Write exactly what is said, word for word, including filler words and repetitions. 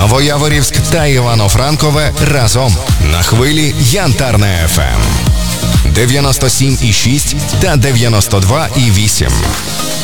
Новояворівськ та Івано-Франкове разом на хвилі Янтарне еф ем дев'яносто сім і шість та дев'яносто два і вісім.